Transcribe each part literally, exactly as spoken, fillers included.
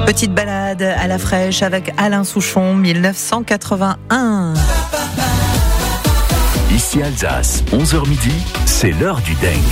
Petite balade à la fraîche avec Alain Souchon, dix-neuf cent quatre-vingt-un. Ici Alsace, onze heures midi, c'est l'heure du dingue.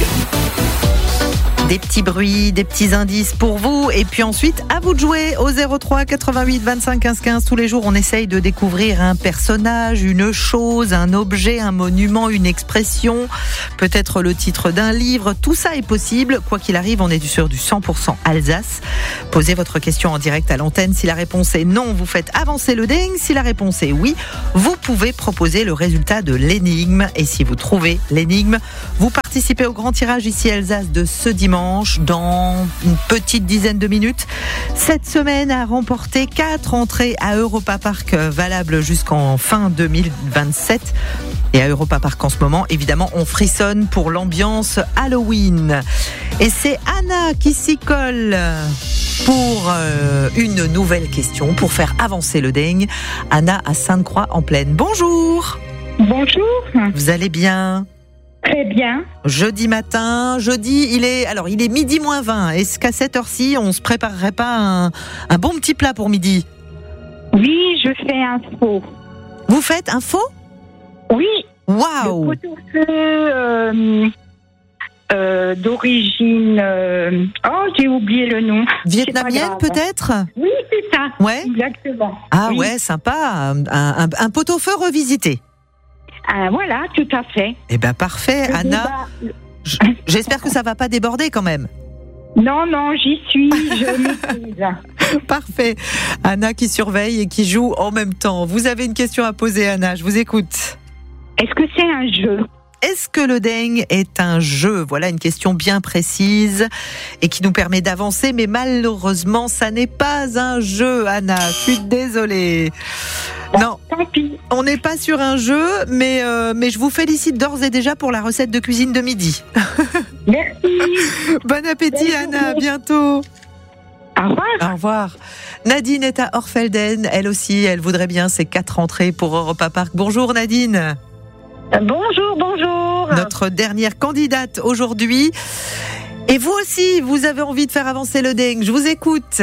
Des petits bruits, des petits indices pour vous. Et puis ensuite, à vous de jouer au zéro trois quatre-vingt-huit vingt-cinq quinze quinze. Tous les jours, on essaye de découvrir un personnage, une chose, un objet, un monument, une expression, peut-être le titre d'un livre. Tout ça est possible. Quoi qu'il arrive, on est sur du cent pour cent Alsace. Posez votre question en direct à l'antenne. Si la réponse est non, vous faites avancer le ding. Si la réponse est oui, vous pouvez proposer le résultat de l'énigme. Et si vous trouvez l'énigme, vous participez au grand tirage ici Alsace de ce dimanche. Dans une petite dizaine de minutes. Cette semaine a remporté quatre entrées à Europa Park valables jusqu'en fin deux mille vingt-sept. Et à Europa Park en ce moment, évidemment, on frissonne pour l'ambiance Halloween. Et c'est Anna qui s'y colle pour euh, une nouvelle question, pour faire avancer le dingue. Anna à Sainte-Croix-en-Plaine. Bonjour. Bonjour. Vous allez bien ? Très bien. Jeudi matin, jeudi, il est alors il est midi moins vingt. Est-ce qu'à cette heure-ci, on se préparerait pas un, un bon petit plat pour midi ? Oui, je fais un faux. Vous faites un faux ? Oui. Waouh ! Le pot-au-feu euh, euh, d'origine. Euh, oh, j'ai oublié le nom. Vietnamienne peut-être ? Oui, c'est ça. Ouais. Exactement. Ah oui. ouais, sympa. Un, un, un pot-au-feu revisité. Ah, voilà, tout à fait. Eh ben parfait, Le Anna. débat... J'espère que ça va pas déborder quand même. Non, non, j'y suis, je maîtrise. Parfait. Anna qui surveille et qui joue en même temps. Vous avez une question à poser, Anna, je vous écoute. Est-ce que c'est un jeu ? Est-ce que le dingue est un jeu ? Voilà une question bien précise et qui nous permet d'avancer, mais malheureusement, ça n'est pas un jeu, Anna. Je suis désolée. Non, tant pis. On n'est pas sur un jeu, mais, euh, mais je vous félicite d'ores et déjà pour la recette de cuisine de midi. Merci. Bon appétit, Bonne Anna, à bientôt. Au revoir. Au revoir. Nadine est à Orfelden, elle aussi, elle voudrait bien ses quatre entrées pour Europa Park. Bonjour Nadine. Bonjour, bonjour. Notre dernière candidate aujourd'hui. Et vous aussi, vous avez envie de faire avancer le dingue. Je vous écoute.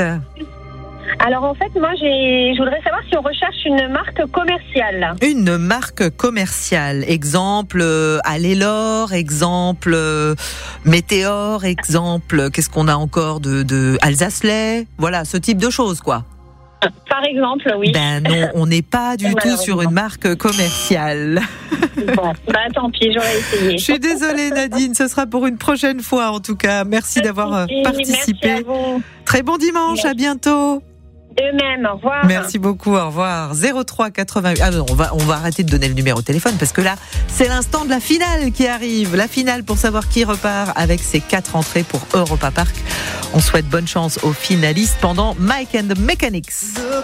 Alors en fait, moi, j'ai, je voudrais savoir si on recherche une marque commerciale. Une marque commerciale. Exemple, euh, Allélor, exemple, euh, Météor, exemple, qu'est-ce qu'on a encore de, de Alsace-Lait. Voilà, ce type de choses, quoi. Par exemple, oui. Ben non, on n'est pas du tout sur une marque commerciale. Bon, bah tant pis, j'aurais essayé. Je suis désolée Nadine, ce sera pour une prochaine fois en tout cas. Merci d'avoir participé. Merci à vous. Très bon dimanche, merci. À bientôt. De même, au revoir. Merci beaucoup, au revoir. zéro trois quatre-vingt-huit. Ah non, on va, on va arrêter de donner le numéro de téléphone parce que là, c'est l'instant de la finale qui arrive. La finale pour savoir qui repart avec ses quatre entrées pour Europa Park. On souhaite bonne chance aux finalistes pendant Mike and the Mechanics.